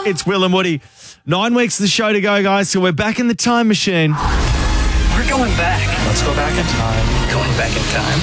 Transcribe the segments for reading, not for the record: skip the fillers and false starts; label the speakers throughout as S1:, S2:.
S1: It's Will and Woody. 9 weeks of the show to go, guys, so we're back in the time machine.
S2: We're going back.
S3: Let's go back in time.
S2: Going back in time.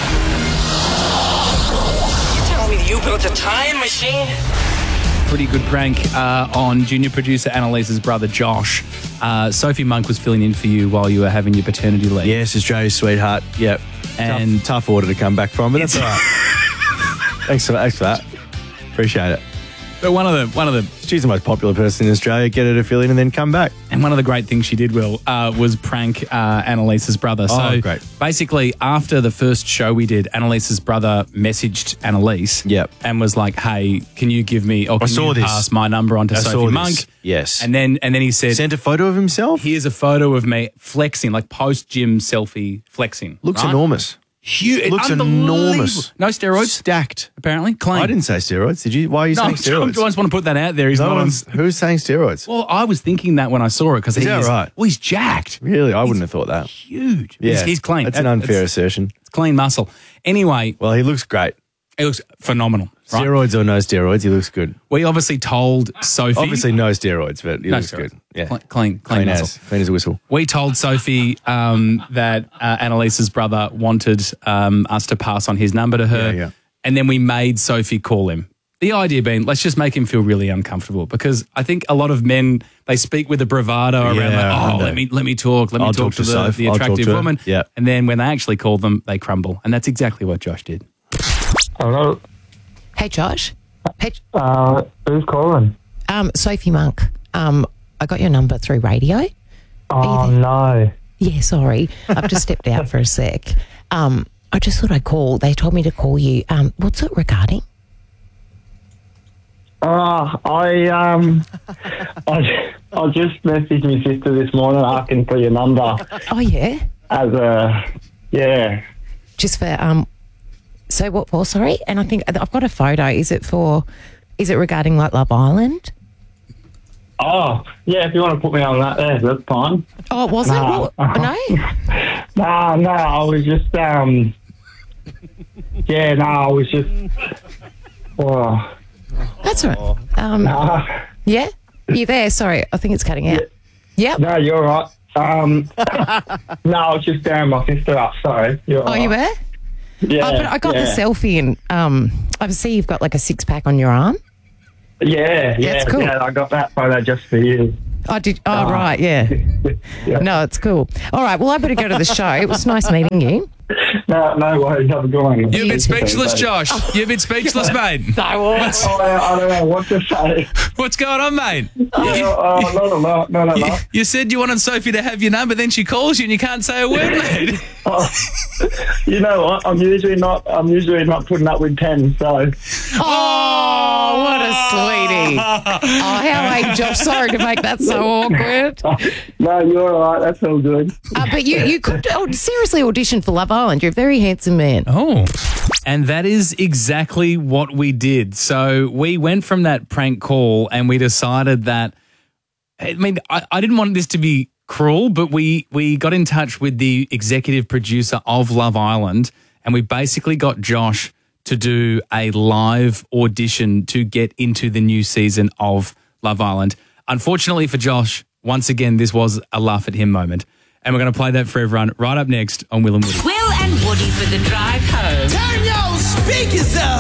S2: You tell me you built a time machine?
S4: Pretty good prank on junior producer Annalise's brother Josh. Sophie Monk was filling in for you while you were having your paternity leave.
S1: Yes, Australia's sweetheart. Yep.
S4: And
S1: tough order to come back from, but that's all right. Thanks for that. Appreciate it.
S4: But one of the
S1: she's the most popular person in Australia. Get her to fill in and then come back.
S4: And one of the great things she did, Will, was prank Annalise's brother. So
S1: great.
S4: Basically, after the first show we did, Annalise's brother messaged Annalise and was like, "Hey, can you give me or can you pass my number on to Sophie Monk?"
S1: Yes.
S4: And then he said,
S1: sent a photo of himself.
S4: Here's a photo of me flexing, like post-gym selfie flexing.
S1: Looks enormous.
S4: Huge.
S1: Looks enormous.
S4: No steroids?
S1: Stacked.
S4: Apparently. Clean.
S1: I didn't say steroids. Did you? Why are you saying steroids?
S4: I just want to put that out there. He's
S1: Who's saying steroids?
S4: Well, I was thinking that when I saw it because he's
S1: right?
S4: Well, he's jacked.
S1: Really? I wouldn't have thought that.
S4: Huge.
S1: Yeah.
S4: He's clean.
S1: That's an unfair assertion.
S4: It's clean muscle. Anyway.
S1: Well, he looks great.
S4: He looks phenomenal. Right?
S1: Steroids or no steroids, he looks good.
S4: We obviously told Sophie.
S1: Obviously no steroids, but he looks good. Yeah.
S4: Clean muscle.
S1: Clean as a whistle.
S4: We told Sophie that Annalise's brother wanted us to pass on his number to her.
S1: Yeah.
S4: And then we made Sophie call him. The idea being, let's just make him feel really uncomfortable because I think a lot of men, they speak with a bravado around let me talk to the attractive woman.
S1: Yeah.
S4: And then when they actually call them, they crumble. And that's exactly what Josh did.
S5: Hello.
S6: Hey, Josh. Hey,
S5: who's calling?
S6: Sophie Monk. I got your number through radio.
S5: Oh, no.
S6: Yeah, sorry. I've just stepped out for a sec. I just thought I'd call. They told me to call you. What's it regarding?
S5: I just messaged my sister this morning asking for your number.
S6: Oh, yeah?
S5: Yeah.
S6: Just for, so what for, sorry? And I think I've got a photo. Is it regarding like Love Island?
S5: Oh, yeah, if you want to put me on that there, that's fine.
S6: Oh, was it? No?
S5: No, I was just, I was just,
S6: That's all right. Yeah? You there? Sorry, I think it's cutting out. Yep.
S5: No, you're right. No, I was just staring my sister up, sorry.
S6: You were?
S5: Yeah.
S6: But I got the selfie and I see you've got like a six-pack on your arm.
S5: Yeah.
S6: That's cool.
S5: Yeah, I got that photo just for you.
S6: Oh, right, yeah. No, it's cool. All right, well, I better go to the show. It was nice meeting you.
S5: No worries. Have a good one.
S4: You've been speechless, Josh. You've been speechless, mate.
S5: I don't know what to say.
S4: What's going on, mate?
S5: Not a lot.
S4: You said you wanted Sophie to have your number, then she calls you and you can't say a word, mate.
S5: You know what? I'm usually not putting up with 10, so.
S6: Oh, what a sweetie. Oh, how are you, Josh? Sorry to make that so awkward.
S5: No, you're all right. That's all good.
S6: But you could seriously audition for Love Island. You're a very handsome man.
S4: Oh. And that is exactly what we did. So we went from that prank call and we decided that, I mean, I didn't want this to be cruel, but we got in touch with the executive producer of Love Island and we basically got Josh to do a live audition to get into the new season of Love Island. Unfortunately for Josh, once again, this was a laugh at him moment. And we're going to play that for everyone right up next on Will and Woody.
S7: Will and Woody for the drive home.
S8: Turn your speakers up.